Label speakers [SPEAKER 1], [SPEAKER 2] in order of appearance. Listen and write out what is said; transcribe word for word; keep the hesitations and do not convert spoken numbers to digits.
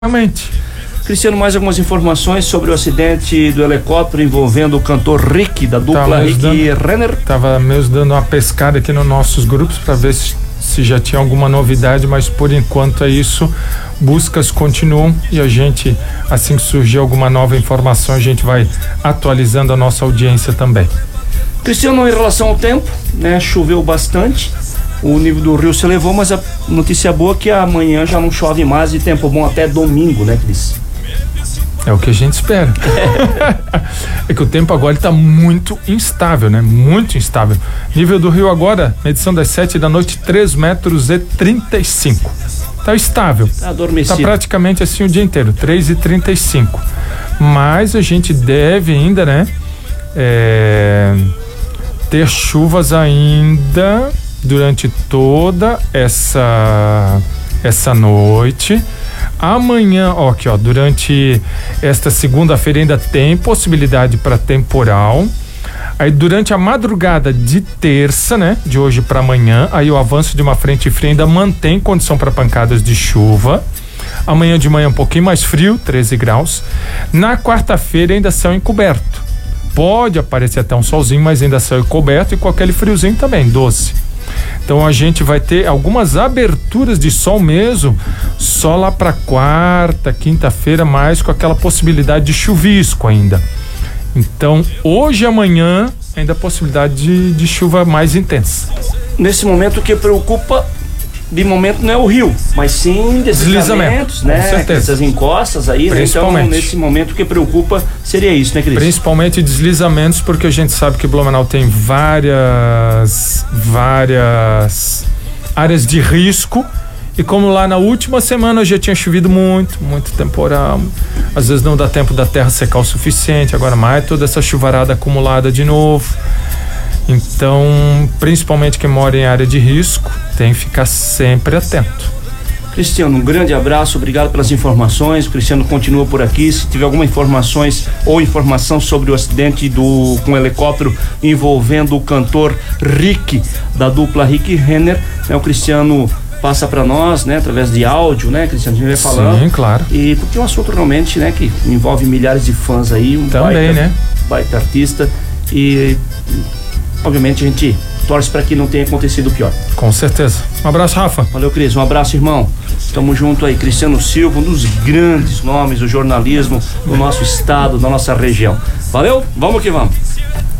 [SPEAKER 1] Realmente.
[SPEAKER 2] Cristiano, mais algumas informações sobre o acidente do helicóptero envolvendo o cantor Rick, da dupla Rick e Renner?
[SPEAKER 1] Tava mesmo dando uma pescada aqui nos nossos grupos para ver se, se já tinha alguma novidade, mas por enquanto é isso. Buscas continuam e a gente, assim que surgir alguma nova informação, a gente vai atualizando a nossa audiência também.
[SPEAKER 2] Cristiano, em relação ao tempo, né, choveu bastante, o nível do rio se elevou, mas a notícia boa é que amanhã já não chove mais e tempo bom até domingo, né, Cris?
[SPEAKER 1] É o que a gente espera. É que o tempo agora está muito instável, né? Muito instável. Nível do rio agora, medição das sete da noite, três metros e trinta e cinco. Tá estável.
[SPEAKER 2] Tá adormecido.
[SPEAKER 1] Tá praticamente assim o dia inteiro, três e trinta e cinco. Mas a gente deve ainda, né? É, ter chuvas ainda durante toda essa essa noite. Amanhã, ó, aqui, ó, durante esta segunda-feira ainda tem possibilidade para temporal. Aí durante a madrugada de terça, né, de hoje para amanhã, aí o avanço de uma frente fria ainda mantém condição para pancadas de chuva. Amanhã de manhã um pouquinho mais frio, treze graus. Na quarta-feira ainda céu encoberto. Pode aparecer até um solzinho, mas ainda céu encoberto e com aquele friozinho também, doce. Então a gente vai ter algumas aberturas de sol mesmo, só lá para quarta, quinta-feira, mais com aquela possibilidade de chuvisco ainda. Então hoje e amanhã ainda a possibilidade de, de chuva mais intensa.
[SPEAKER 2] Nesse momento o que preocupa de momento não é o rio, mas sim deslizamentos, né?
[SPEAKER 1] Com certeza.
[SPEAKER 2] Essas encostas aí, né? Então nesse momento o que preocupa seria isso, né, Cris?
[SPEAKER 1] Principalmente deslizamentos, porque a gente sabe que Blumenau tem várias várias áreas de risco, e como lá na última semana já tinha chovido muito, muito temporal, às vezes não dá tempo da terra secar o suficiente, agora mais toda essa chuvarada acumulada de novo. Então, principalmente quem mora em área de risco, tem que ficar sempre atento.
[SPEAKER 2] Cristiano, um grande abraço, obrigado pelas informações. O Cristiano continua por aqui. Se tiver alguma informações ou informação sobre o acidente do, com o helicóptero envolvendo o cantor Rick, da dupla Rick e Renner, né, o Cristiano passa para nós, né, através de áudio, né, Cristiano, a gente vai falando.
[SPEAKER 1] Sim, claro.
[SPEAKER 2] E porque é um assunto realmente, né, que envolve milhares de fãs aí, um
[SPEAKER 1] também,
[SPEAKER 2] baita,
[SPEAKER 1] né?
[SPEAKER 2] baita artista, e obviamente a gente torce para que não tenha acontecido o pior.
[SPEAKER 1] Com certeza. Um abraço, Rafa.
[SPEAKER 2] Valeu, Cris. Um abraço, irmão. Tamo junto aí. Cristiano Silva, um dos grandes nomes do jornalismo do nosso estado, da nossa região. Valeu? Vamos que vamos.